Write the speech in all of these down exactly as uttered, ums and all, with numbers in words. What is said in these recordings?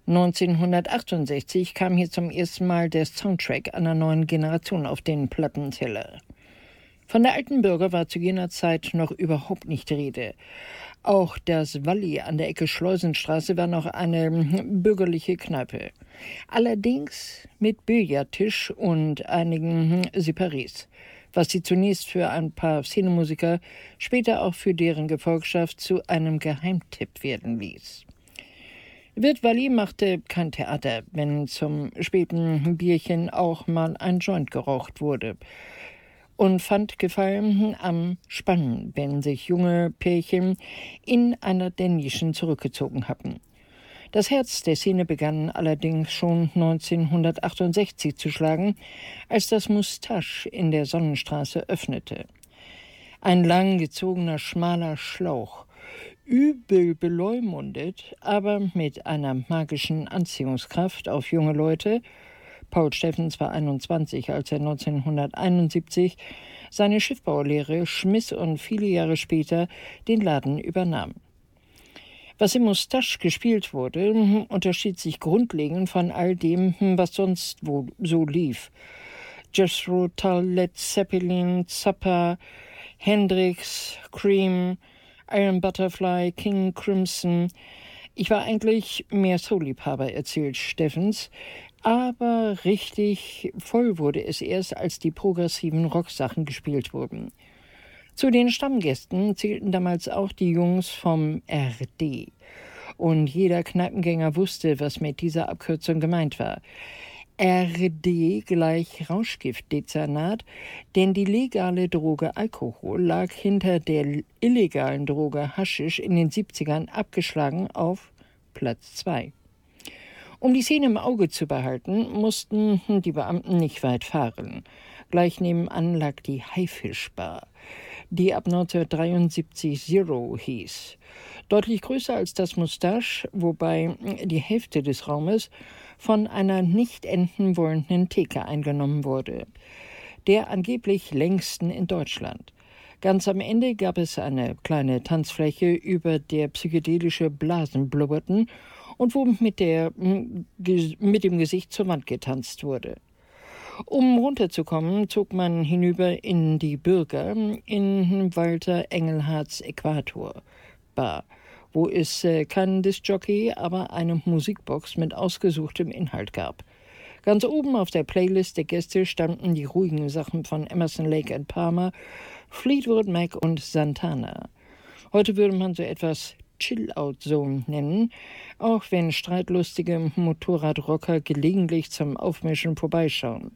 neunzehnhundertachtundsechzig kam hier zum ersten Mal der Soundtrack einer neuen Generation auf den Plattenteller. Von der Alten Bürger war zu jener Zeit noch überhaupt nicht die Rede. Auch das Walli an der Ecke Schleusenstraße war noch eine bürgerliche Kneipe. Allerdings mit Billardtisch und einigen Separés, was sie zunächst für ein paar Szenemusiker, später auch für deren Gefolgschaft zu einem Geheimtipp werden ließ. Wirt Walli machte kein Theater, wenn zum späten Bierchen auch mal ein Joint geraucht wurde, und fand Gefallen am Spannen, wenn sich junge Pärchen in einer der Nischen zurückgezogen hatten. Das Herz der Szene begann allerdings schon neunzehnhundertachtundsechzig zu schlagen, als das Moustache in der Sonnenstraße öffnete. Ein langgezogener, schmaler Schlauch, übel beleumundet, aber mit einer magischen Anziehungskraft auf junge Leute. Paul Steffens war einundzwanzig, als er neunzehnhunderteinundsiebzig seine Schiffbaulehre schmiss und viele Jahre später den Laden übernahm. Was im Moustache gespielt wurde, unterschied sich grundlegend von all dem, was sonst wo so lief. Jethro Tull, Led Zeppelin, Zappa, Hendrix, Cream, Iron Butterfly, King Crimson. Ich war eigentlich mehr Soul-Liebhaber, erzählt Steffens, aber richtig voll wurde es erst, als die progressiven Rocksachen gespielt wurden. Zu den Stammgästen zählten damals auch die Jungs vom R D. Und jeder Kneipengänger wusste, was mit dieser Abkürzung gemeint war. R D gleich Rauschgiftdezernat, denn die legale Droge Alkohol lag hinter der illegalen Droge Haschisch in den siebzigern abgeschlagen auf Platz zwei. Um die Szene im Auge zu behalten, mussten die Beamten nicht weit fahren. Gleich nebenan lag die Haifischbar, die ab neunzehnhundertdreiundsiebzig Zero hieß. Deutlich größer als das Moustache, wobei die Hälfte des Raumes von einer nicht enden wollenden Theke eingenommen wurde, der angeblich längsten in Deutschland. Ganz am Ende gab es eine kleine Tanzfläche, über der psychedelische Blasen blubberten und wo mit, der, mit dem Gesicht zur Wand getanzt wurde. Um runterzukommen, zog man hinüber in die Bürger, in Walter Engelhardts Äquator Bar, wo es äh, keinen Diskjockey, aber eine Musikbox mit ausgesuchtem Inhalt gab. Ganz oben auf der Playlist der Gäste standen die ruhigen Sachen von Emerson, Lake and Palmer, Fleetwood Mac und Santana. Heute würde man so etwas Chill-Out-Zone nennen, auch wenn streitlustige Motorradrocker gelegentlich zum Aufmischen vorbeischauen.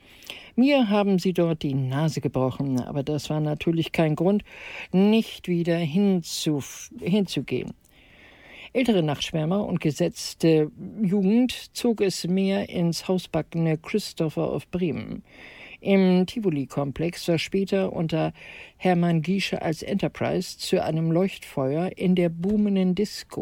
Mir haben sie dort die Nase gebrochen, aber das war natürlich kein Grund, nicht wieder hinzu, hinzugehen. Ältere Nachtschwärmer und gesetzte Jugend zog es mehr ins hausbackene Christopher of Bremen. Im Tivoli-Komplex, das später unter Hermann Giesche als Enterprise zu einem Leuchtfeuer in der boomenden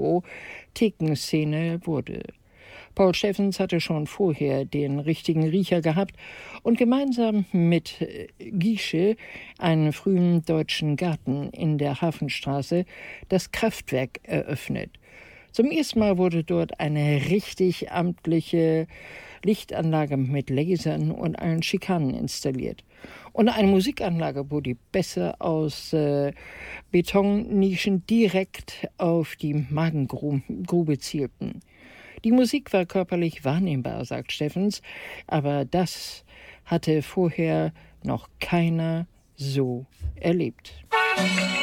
Disco-Thekenszene wurde. Paul Steffens hatte schon vorher den richtigen Riecher gehabt und gemeinsam mit Giesche einen frühen deutschen Garten in der Hafenstraße das Kraftwerk eröffnet. Zum ersten Mal wurde dort eine richtig amtliche Lichtanlage mit Lasern und allen Schikanen installiert. Und eine Musikanlage, wo die Bässe aus äh, Betonnischen direkt auf die Magengrube zielten. Die Musik war körperlich wahrnehmbar, sagt Steffens, aber das hatte vorher noch keiner so erlebt.